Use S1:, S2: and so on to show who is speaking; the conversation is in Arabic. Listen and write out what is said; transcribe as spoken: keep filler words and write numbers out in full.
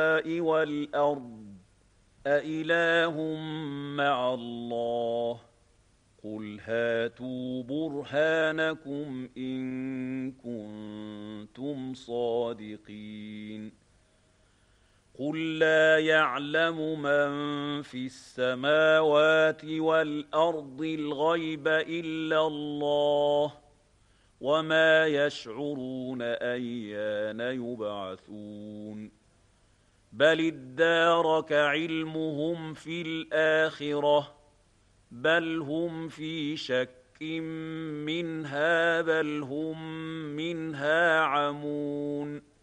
S1: وَالْأَرْضِ أَإِلَٰهٌ مَّعَ اللَّهِ ۚ قُلْ هَاتُوا بُرْهَانَكُمْ إِن كُنتُمْ صَادِقِينَ قُل لَّا يَعْلَمُ مَن فِي السَّمَاوَاتِ وَالْأَرْضِ الْغَيْبَ إِلَّا اللَّهُ وَمَا يَشْعُرُونَ أَيَّانَ يُبْعَثُونَ بَلِ ادَّارَكَ عِلْمُهُمْ فِي الْآخِرَةِ بَلْ هُمْ فِي شَكٍّ مِّنْهَا بَلْ هُم مِّنْهَا عَمُونَ